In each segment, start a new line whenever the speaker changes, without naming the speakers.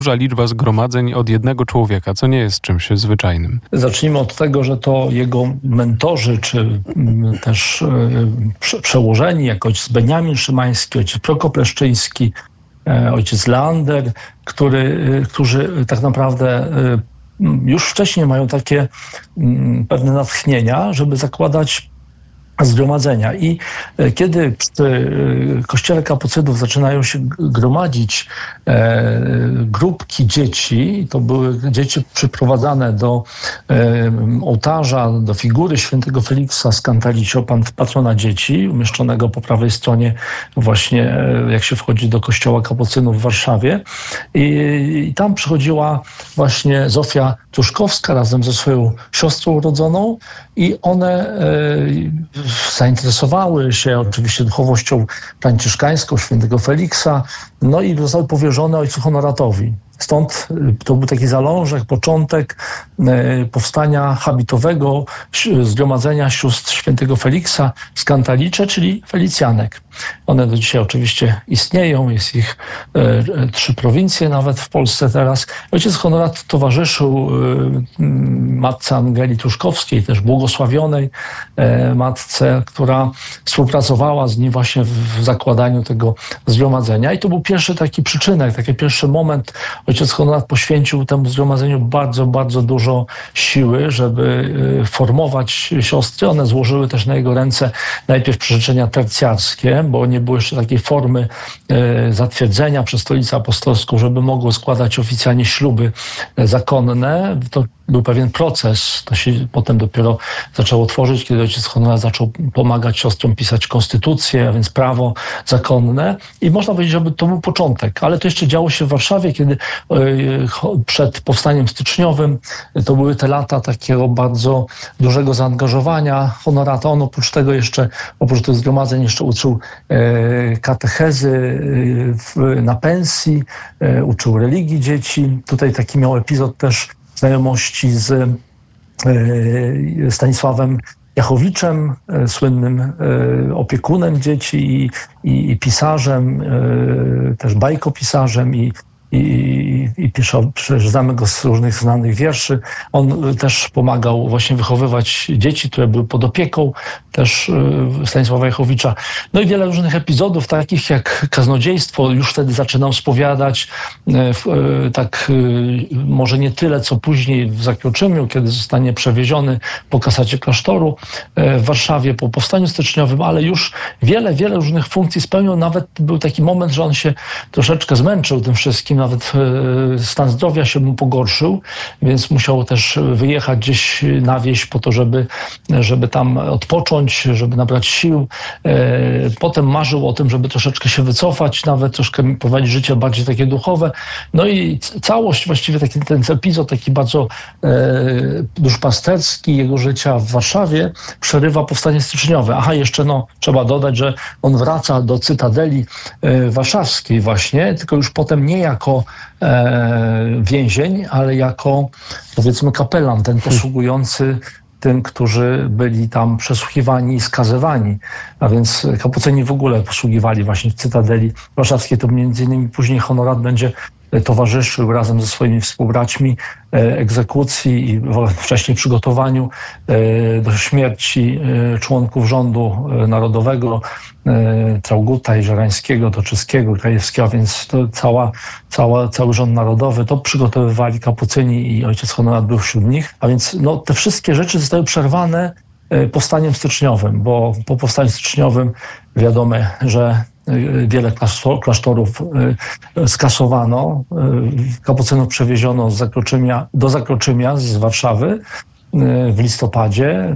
duża liczba zgromadzeń od jednego człowieka, co nie jest czymś zwyczajnym.
Zacznijmy od tego, że to jego mentorzy, czy też przełożeni, jak ojciec Beniamin Szymański, ojciec Prokop Leszczyński, ojciec Leander, którzy tak naprawdę już wcześniej mają takie pewne natchnienia, żeby zakładać zgromadzenia. I kiedy przy kościele kapucynów zaczynają się gromadzić grupki dzieci, to były dzieci przyprowadzane do ołtarza, do figury świętego Feliksa z Cantalicio, patrona dzieci, umieszczonego po prawej stronie właśnie jak się wchodzi do kościoła kapucynów w Warszawie. I tam przychodziła właśnie Zofia Truszkowska razem ze swoją siostrą urodzoną i one zainteresowały się oczywiście duchowością franciszkańską świętego Feliksa, no i zostały powierzone ojcu Honoratowi. Stąd to był taki zalążek, początek powstania habitowego zgromadzenia sióstr świętego Feliksa z Cantalice, czyli Felicjanek. One do dzisiaj oczywiście istnieją, jest ich 3 prowincje nawet w Polsce teraz. Ojciec Honorat towarzyszył matce Angeli Truszkowskiej, też błogosławionej matce, która współpracowała z nim właśnie w zakładaniu tego zgromadzenia. I to był pierwszy taki przyczynek, taki pierwszy moment. Ojciec Honorat poświęcił temu zgromadzeniu bardzo, bardzo dużo siły, żeby formować siostry. One złożyły też na jego ręce najpierw przyrzeczenia tercjarskie, bo nie było jeszcze takiej formy zatwierdzenia przez Stolicę Apostolską, żeby mogło składać oficjalnie śluby zakonne. To był pewien proces, to się potem dopiero zaczęło tworzyć, kiedy ojciec Honorat zaczął pomagać siostrom pisać konstytucję, a więc prawo zakonne. I można powiedzieć, że to był początek, ale to jeszcze działo się w Warszawie, kiedy przed powstaniem styczniowym to były te lata takiego bardzo dużego zaangażowania Honorata. On oprócz tych zgromadzeń jeszcze uczył katechezy na pensji, uczył religii dzieci. Tutaj taki miał epizod też znajomości z Stanisławem Jachowiczem, słynnym opiekunem dzieci i pisarzem, też bajkopisarzem i przeczytamy go z różnych znanych wierszy. On też pomagał właśnie wychowywać dzieci, które były pod opieką też Stanisława Jachowicza. No i wiele różnych epizodów, takich jak kaznodziejstwo, już wtedy zaczynał spowiadać, tak może nie tyle, co później w Zakroczymiu, kiedy zostanie przewieziony po kasacie klasztoru w Warszawie po powstaniu styczniowym, ale już wiele różnych funkcji spełnił. Nawet był taki moment, że on się troszeczkę zmęczył tym wszystkim, nawet stan zdrowia się mu pogorszył, więc musiał też wyjechać gdzieś na wieś po to, żeby tam odpocząć, żeby nabrać sił. Potem marzył o tym, żeby troszeczkę się wycofać, nawet troszkę prowadzić życie bardziej takie duchowe. No i całość, właściwie ten epizod taki bardzo duszpasterski jego życia w Warszawie przerywa powstanie styczniowe. Jeszcze trzeba dodać, że on wraca do Cytadeli Warszawskiej właśnie, tylko już potem nie jako więzień, ale jako, powiedzmy, kapelan, ten posługujący tym, którzy byli tam przesłuchiwani i skazywani. A więc kapucyni w ogóle posługiwali właśnie w Cytadeli Warszawskiej. To między innymi później Honorat będzie towarzyszył razem ze swoimi współbraćmi egzekucji i wcześniej przygotowaniu do śmierci członków rządu narodowego Traugutta, Jeziorańskiego, Toczyskiego, Krajewskiego, więc to cały rząd narodowy to przygotowywali kapucyni i ojciec Honorat był wśród nich. A więc te wszystkie rzeczy zostały przerwane powstaniem styczniowym, bo po powstaniu styczniowym wiadomo, że wiele klasztorów skasowano, kapucynów przewieziono do Zakroczymia z Warszawy w listopadzie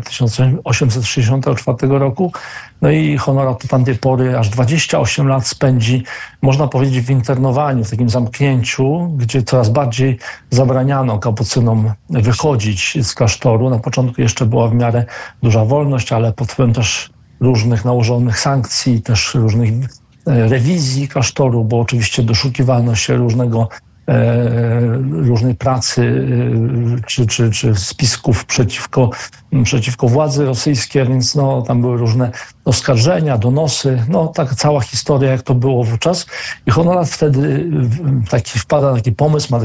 1864 roku. No i Honorat od tamtej pory aż 28 lat spędzi, można powiedzieć, w internowaniu, w takim zamknięciu, gdzie coraz bardziej zabraniano kapucynom wychodzić z klasztoru. Na początku jeszcze była w miarę duża wolność, ale pod wpływem też różnych nałożonych sankcji, też różnych rewizji klasztoru, bo oczywiście doszukiwano się różnego różnej pracy czy spisków przeciwko władzy rosyjskiej, więc no, tam były różne oskarżenia, donosy, no tak cała historia, jak to było wówczas. I Honorat wtedy wpada na taki pomysł, ma